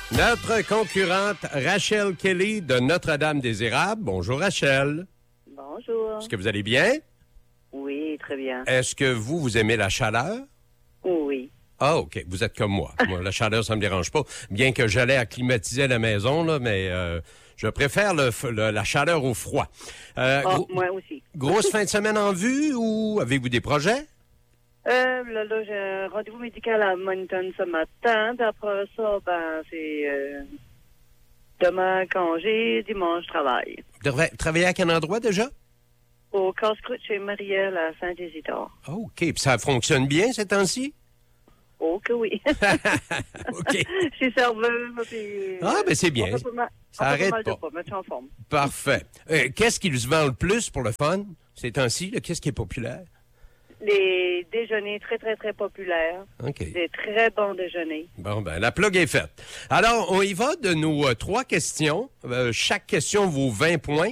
Notre concurrente Rachel Kelly de Notre-Dame-des-Érables. Bonjour Rachel. Bonjour. Est-ce que vous allez bien? Oui, très bien. Est-ce que vous aimez la chaleur? Oui. Ah, OK. Vous êtes comme moi. Moi, la chaleur, ça me dérange pas. Bien que j'allais acclimatiser la maison, là, mais je préfère la chaleur au froid. Moi aussi. Grosse fin de semaine en vue ou avez-vous des projets? Là, j'ai un rendez-vous médical à Moncton ce matin. Puis après ça, c'est demain congé, dimanche travail. Vous devez travailler à quel endroit déjà? Au casse-croûte chez Marielle à Saint-Isidore. OK. Puis ça fonctionne bien ces temps-ci? Oh que oui. OK. Je suis serveuse. Puis, Ben c'est bien. Ça arrête pas. Mais je suis en forme. Parfait. Qu'est-ce qui se vend le plus pour le fun ces temps-ci? Qu'est-ce qui est populaire? Les déjeuners très, très, très populaires. OK. Des très bons déjeuners. Bon, la plug est faite. Alors, on y va de nos 3 questions. Chaque question vaut 20 points.